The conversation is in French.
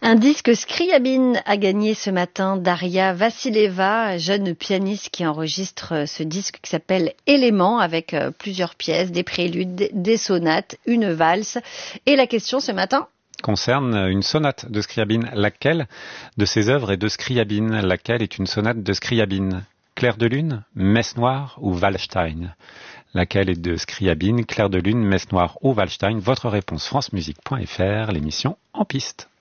Un disque Scriabine a gagné ce matin Daria Vassileva, jeune pianiste qui enregistre ce disque qui s'appelle Éléments avec plusieurs pièces, des préludes, des sonates, une valse. Et la question ce matin concerne une sonate de Scriabine. Laquelle de ses œuvres est de Scriabine? Laquelle est une sonate de Scriabine? Clair de lune, Messe noire ou Wallstein? Laquelle est de Scriabine? Clair de lune, Messe noire ou Wallstein? Votre réponse francemusique.fr, l'émission En Piste.